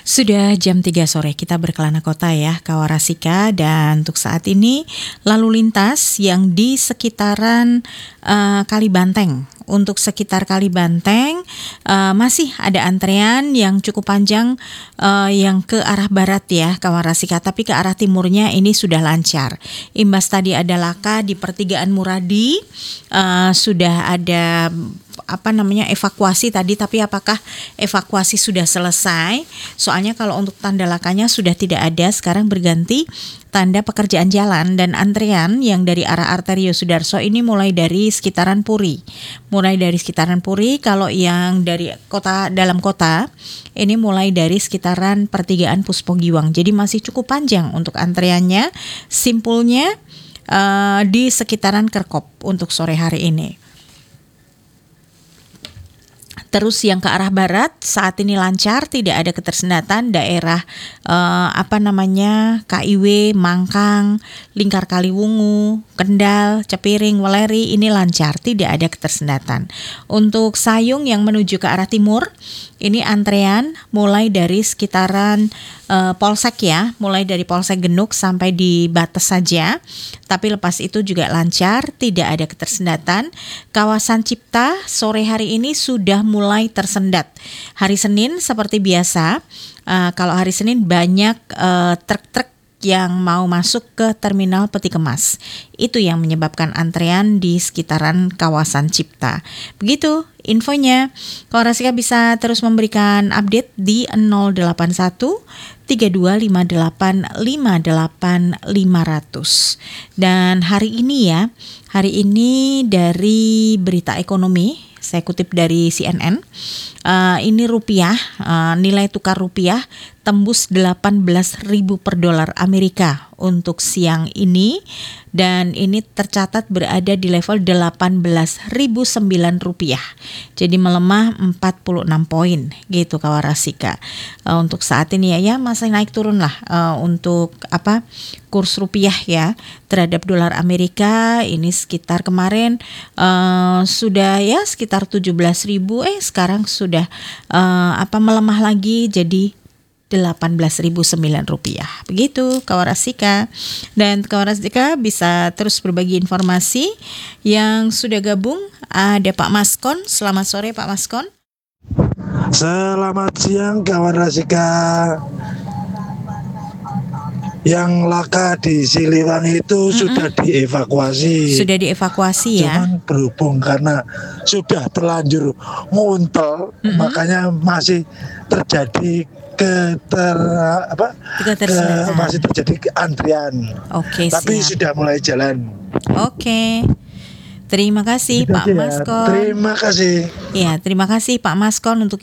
Sudah jam 3 sore, kita berkelana kota ya, Kawarasika. Dan untuk saat ini lalu lintas yang di sekitaran Kalibanteng. Untuk sekitar Kalibanteng masih ada antrean yang cukup panjang yang ke arah barat ya, Kawarasika. Tapi ke arah timurnya ini sudah lancar. Imbas tadi ada laka di pertigaan Muradi, sudah ada evakuasi tadi, tapi apakah evakuasi sudah selesai? Soalnya kalau untuk tanda lakanya sudah tidak ada, sekarang berganti tanda pekerjaan jalan dan antrean yang dari arah Arterio Sudarso ini mulai dari sekitaran Puri. Kalau yang dari kota dalam kota ini mulai dari sekitaran pertigaan Puspogiwang. Jadi masih cukup panjang untuk antreannya. Simpulnya di sekitaran Kerkop untuk sore hari ini. Terus yang ke arah barat saat ini lancar, tidak ada ketersendatan daerah KIW, Mangkang, Lingkar Kaliwungu, Kendal, Cepiring, Weleri ini lancar, tidak ada ketersendatan. Untuk Sayung yang menuju ke arah timur, ini antrean mulai dari sekitaran Polsek ya, mulai dari Polsek Genuk sampai di Bates saja. Tapi lepas itu juga lancar, tidak ada ketersendatan. Kawasan Cipta sore hari ini sudah mulai tersendat. Hari Senin seperti biasa, kalau hari Senin banyak truk-truk yang mau masuk ke terminal Peti Kemas. Itu yang menyebabkan antrean di sekitaran kawasan Cipta. Begitu infonya. Kawarasika bisa terus memberikan update di 081 3258 58 500. Dan hari ini dari berita ekonomi, saya kutip dari CNN, ini rupiah, nilai tukar rupiah tembus 18.000 per dolar Amerika untuk siang ini, dan ini tercatat berada di level 18.009 rupiah. Jadi melemah 46 poin gitu Kawarasika. Untuk saat ini ya masih naik turun lah untuk kurs rupiah ya terhadap dolar Amerika ini sekitar kemarin sudah ya sekitar 17.000, sekarang sudah melemah lagi jadi 18.009 rupiah. Begitu Kawarasika. Dan Kawarasika bisa terus berbagi informasi. Yang sudah gabung ada Pak Maskon. Selamat sore Pak Maskon. Selamat siang Kawarasika. Yang laka di Siliwangi itu sudah dievakuasi. Sudah dievakuasi ya. Cuman berhubung karena sudah terlanjur nguntel, makanya masih terjadi masih terjadi antrian. Oke, tapi siap. sudah mulai jalan. Oke. Terima kasih Pak Maskon. Terima kasih. Ya, terima kasih Pak Maskon untuk